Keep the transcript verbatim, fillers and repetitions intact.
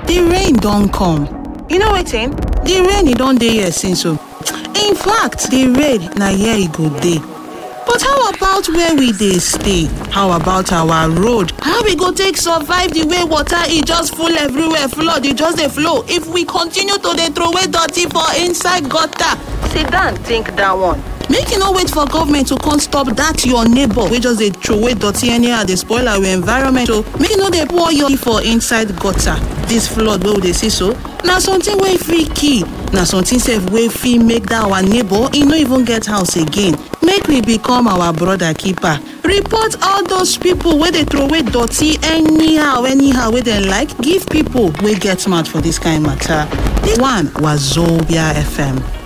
The rain don come. You know wetin? The rain e don dey here since o. In fact, the rain na here e go dey. But how about where we dey stay? How about our road? How we go take survive the way water e just full everywhere, flood e just dey flow if we continue to dey throw away dirty for inside gutter? Sit down think that one. Make you no wait for government to come stop that your neighbor wey just dey throw away dirty anyhow dey spoil our environment o. Make you no dey pour your for inside gutter. This flood wey we dey see so, na something wey fit kill. Na something sef wey fit make that our neighbor e no even get house again. Make we become our brother keeper. Report all those people wey dey throw away dirty anyhow anyhow wey dem like give people wey get mouth for this kind matter. This one was Zobia F M.